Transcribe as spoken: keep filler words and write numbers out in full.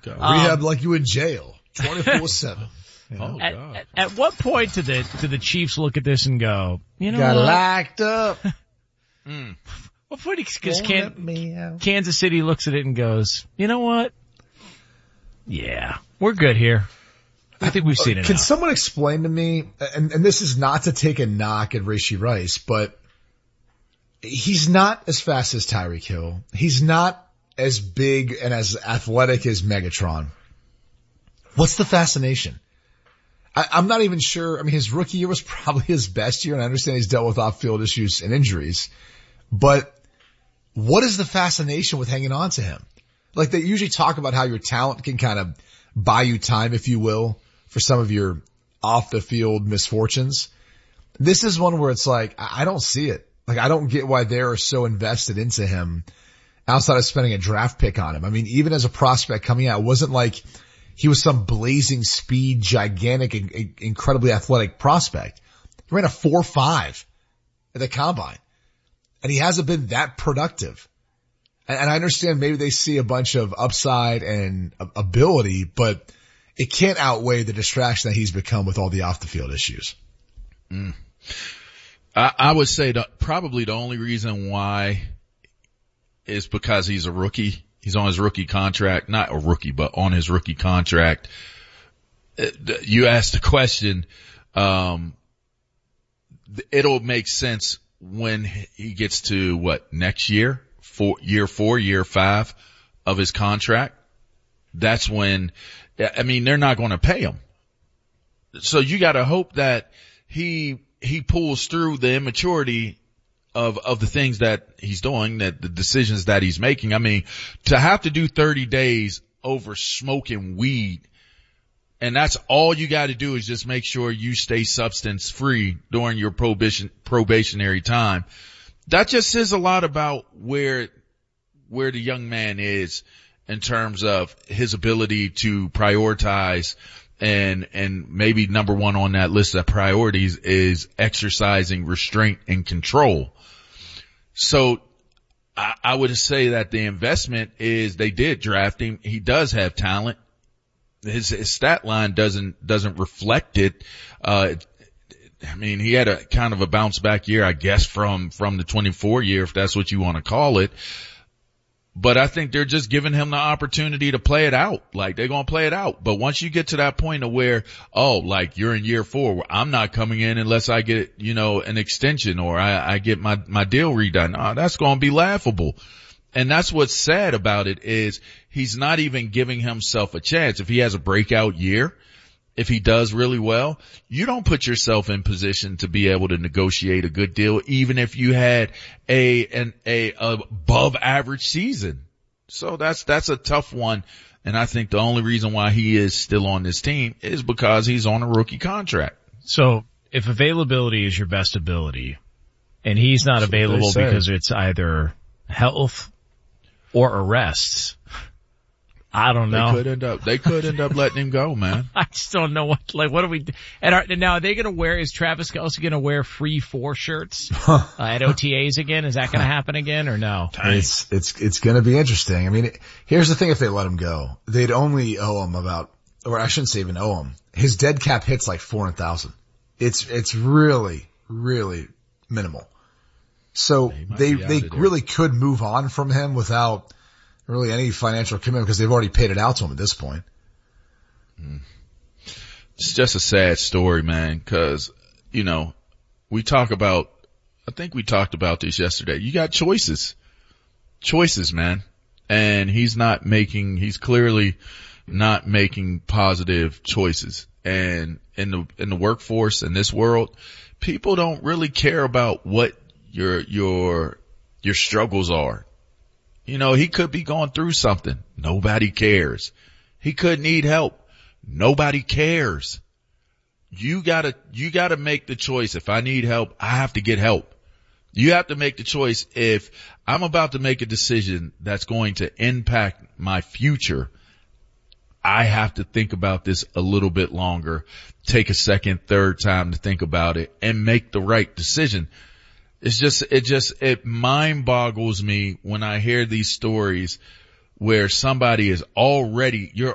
God. Um, Rehab like you in jail, twenty-four seven. Oh, at, God. at, at what point do the do the Chiefs look at this and go, you know Got what? locked up. Mm. What point? Because Won't Can, let me out. Kansas City looks at it and goes, you know what? Yeah, we're good here. I think we've seen it. Can now. someone explain to me, and, and this is not to take a knock at Rashee Rice, but he's not as fast as Tyreek Hill. He's not as big and as athletic as Megatron. What's the fascination? I, I'm not even sure. I mean, his rookie year was probably his best year, and I understand he's dealt with off-field issues and injuries. But what is the fascination with hanging on to him? Like, they usually talk about how your talent can kind of buy you time, if you will, for some of your off-the-field misfortunes. This is one where it's like, I don't see it. Like, I don't get why they're so invested into him outside of spending a draft pick on him. I mean, even as a prospect coming out, it wasn't like he was some blazing speed, gigantic, incredibly athletic prospect. He ran a four five at the combine, and he hasn't been that productive. And I understand maybe they see a bunch of upside and ability, but it can't outweigh the distraction that he's become with all the off-the-field issues. Mm. I, I would say that probably the only reason why is because he's a rookie. He's on his rookie contract, not a rookie, but on his rookie contract. You asked the question, um, it'll make sense when he gets to what, next year, four, year four, year five of his contract. That's when, I mean, they're not going to pay him. So you got to hope that he, he pulls through the immaturity of, of the things that he's doing, that the decisions that he's making. I mean, to have to do thirty days over smoking weed, and that's all you got to do is just make sure you stay substance free during your probation, probationary time. That just says a lot about where, where the young man is in terms of his ability to prioritize. And, and maybe number one on that list of priorities is exercising restraint and control. So I, I would say that the investment is they did draft him. He does have talent. His, his stat line doesn't, doesn't reflect it. Uh, I mean, he had a kind of a bounce back year, I guess, from, from the twenty-four year, if that's what you want to call it. But I think they're just giving him the opportunity to play it out. Like, they're going to play it out. But once you get to that point of where, oh, like you're in year four, where I'm not coming in unless I get, you know, an extension or I, I get my, my deal redone. Oh, that's going to be laughable. And that's what's sad about it is he's not even giving himself a chance. If he has a breakout year, if he does really well, you don't put yourself in position to be able to negotiate a good deal, even if you had a, an, a, a above average season. So that's, that's a tough one. And I think the only reason why he is still on this team is because he's on a rookie contract. So if availability is your best ability and he's not available because it's either health or arrests, I don't know. They could end up, they could end up letting him go, man. I just don't know what, like, what do we do? And are, now are they going to wear, is Travis Kelce going to wear free four shirts uh, at O T As again? Is that going to happen again or no? It's, it's, it's going to be interesting. I mean, it, here's the thing. If they let him go, they'd only owe him about, or I shouldn't say even owe him. His dead cap hits like four hundred thousand. It's, it's really, really minimal. So they, they really could move on from him without really any financial commitment because they've already paid it out to him at this point. Mm. It's just a sad story, man, because, you know, we talk about, I think we talked about this yesterday. You got choices. Choices, man. And he's not making, he's clearly not making positive choices. And in the, in the workforce in this world, people don't really care about what your, your, your struggles are. You know, he could be going through something. Nobody cares. He could need help. Nobody cares. You gotta, you gotta make the choice. If I need help, I have to get help. You have to make the choice. If I'm about to make a decision that's going to impact my future, I have to think about this a little bit longer, take a second, third time to think about it and make the right decision. It's just, it just, it mind boggles me when I hear these stories where somebody is already, you're